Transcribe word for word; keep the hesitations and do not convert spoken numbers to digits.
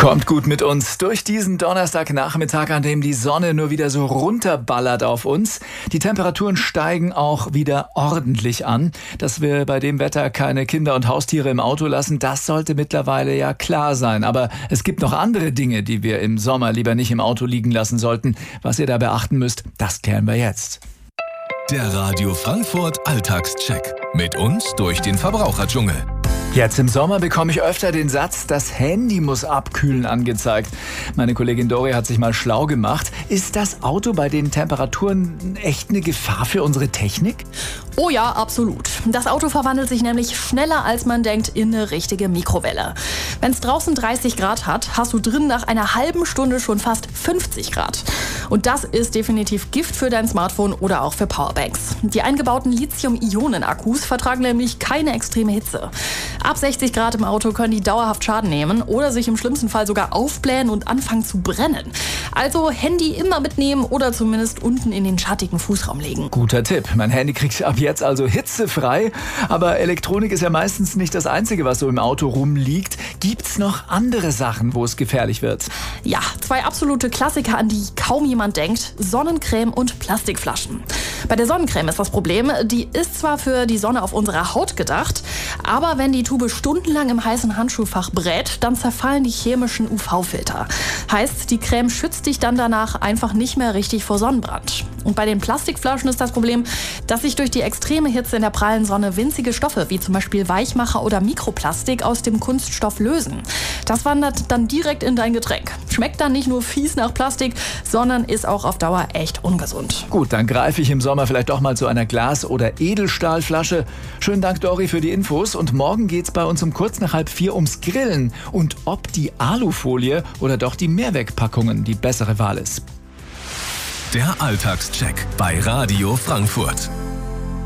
Kommt gut mit uns durch diesen Donnerstagnachmittag, an dem die Sonne nur wieder so runterballert auf uns. Die Temperaturen steigen auch wieder ordentlich an. Dass wir bei dem Wetter keine Kinder und Haustiere im Auto lassen, das sollte mittlerweile ja klar sein. Aber es gibt noch andere Dinge, die wir im Sommer lieber nicht im Auto liegen lassen sollten. Was ihr da beachten müsst, das klären wir jetzt. Der Radio Frankfurt Alltagscheck. Mit uns durch den Verbraucherdschungel. Jetzt im Sommer bekomme ich öfter den Satz, das Handy muss abkühlen, angezeigt. Meine Kollegin Dori hat sich mal schlau gemacht. Ist das Auto bei den Temperaturen echt eine Gefahr für unsere Technik? Oh ja, absolut. Das Auto verwandelt sich nämlich schneller, als man denkt, in eine richtige Mikrowelle. Wenn es draußen dreißig Grad hat, hast du drin nach einer halben Stunde schon fast fünfzig Grad. Und das ist definitiv Gift für dein Smartphone oder auch für Powerbanks. Die eingebauten Lithium-Ionen-Akkus vertragen nämlich keine extreme Hitze. Ab sechzig Grad im Auto können die dauerhaft Schaden nehmen oder sich im schlimmsten Fall sogar aufblähen und anfangen zu brennen. Also Handy immer mitnehmen oder zumindest unten in den schattigen Fußraum legen. Guter Tipp. Mein Handy kriegt ab jetzt also hitzefrei. Aber Elektronik ist ja meistens nicht das Einzige, was so im Auto rumliegt. Gibt's noch andere Sachen, wo es gefährlich wird? Ja, zwei absolute Klassiker, an die kaum jemand denkt. Sonnencreme und Plastikflaschen. Bei der Sonnencreme ist das Problem, die ist zwar für die Sonne auf unserer Haut gedacht, aber wenn die Tube stundenlang im heißen Handschuhfach brät, dann zerfallen die chemischen U V-Filter. Heißt, die Creme schützt dich dann danach einfach nicht mehr richtig vor Sonnenbrand. Und bei den Plastikflaschen ist das Problem, dass sich durch die extreme Hitze in der prallen Sonne winzige Stoffe wie zum Beispiel Weichmacher oder Mikroplastik aus dem Kunststoff lösen. Das wandert dann direkt in dein Getränk. Schmeckt dann nicht nur fies nach Plastik, sondern ist auch auf Dauer echt ungesund. Gut, dann greife ich im Sommer vielleicht doch mal zu einer Glas- oder Edelstahlflasche. Schönen Dank, Dori, für die Infos. Und morgen geht's bei uns um kurz nach halb vier ums Grillen und ob die Alufolie oder doch die Mehrwegpackungen die bessere Wahl ist. Der Alltagscheck bei Radio Frankfurt.